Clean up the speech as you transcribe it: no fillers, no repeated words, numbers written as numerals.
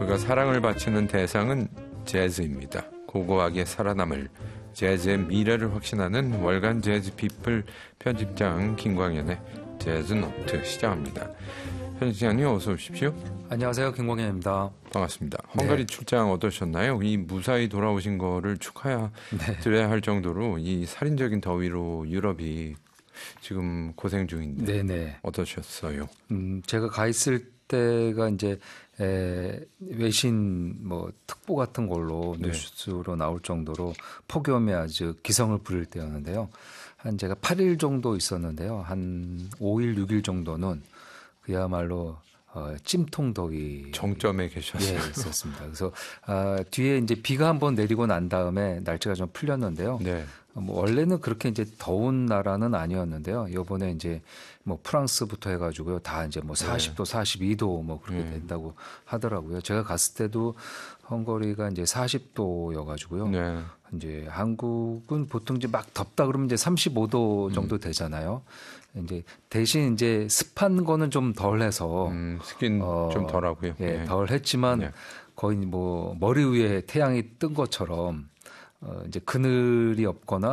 우리가 사랑을 바치는 대상은 재즈입니다. 고고하게 살아남을 재즈의 미래를 확신하는 월간 재즈 피플 편집장 김광현의 재즈 노트 시작합니다. 편집장님 어서 오십시오. 안녕하세요. 김광현입니다. 반갑습니다. 헝가리 출장 어떠셨나요? 이 무사히 돌아오신 거를 축하드려야 할 정도로 이 살인적인 더위로 유럽이 지금 고생 중인데 어떠셨어요? 제가 가 있을 때가 이제 외신 특보 같은 걸로 뉴스로 나올 정도로 폭염이 아주 기성을 부릴 때였는데요. 한 제가 8일 정도 있었는데요. 한 5일, 6일 정도는 그야말로 찜통 더위 정점에 계셨어요. 예, 있었습니다. 그래서 뒤에 이제 비가 한번 내리고 난 다음에 날씨가 좀 풀렸는데요. 네. 원래는 그렇게 이제 더운 나라는 아니었는데요. 이번에 이제 프랑스부터 해가지고요, 다 이제 40도, 42도 그렇게 된다고 하더라고요. 제가 갔을 때도 헝가리가 이제 40도여가지고요. 네. 이제 한국은 보통 이제 막 덥다 그러면 이제 35도 정도 되잖아요. 이제 대신 이제 습한 거는 좀 덜해서 습긴 좀 덜하고요. 예, 덜했지만 거의 머리 위에 태양이 뜬 것처럼 이제 그늘이 없거나